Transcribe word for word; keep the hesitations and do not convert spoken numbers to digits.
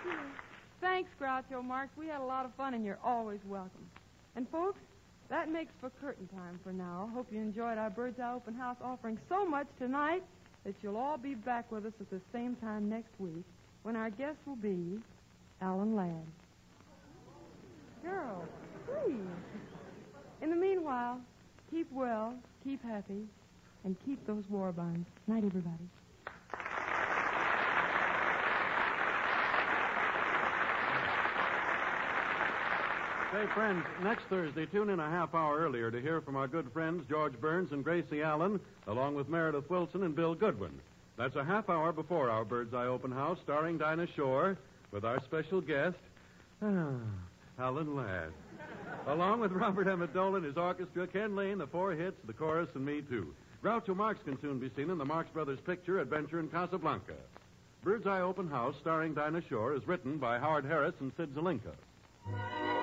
Thanks, Groucho Marx. We had a lot of fun, and you're always welcome. And, folks, that makes for curtain time for now. Hope you enjoyed our Bird's Eye Open House offering so much tonight that you'll all be back with us at the same time next week when our guest will be Alan Ladd. Girls, please. In the meanwhile, keep well, keep happy, and keep those war bonds. Night, everybody. Say, friends, next Thursday, tune in a half hour earlier to hear from our good friends George Burns and Gracie Allen, along with Meredith Wilson and Bill Goodwin. That's a half hour before our Bird's Eye Open House, starring Dinah Shore, with our special guest, ah, Alan Ladd. Along with Robert Emmett Dolan, his orchestra, Ken Lane, the four hits, the chorus, and me, too. Groucho Marx can soon be seen in the Marx Brothers picture, Adventure in Casablanca. Bird's Eye Open House, starring Dinah Shore, is written by Howard Harris and Sid Zelinka.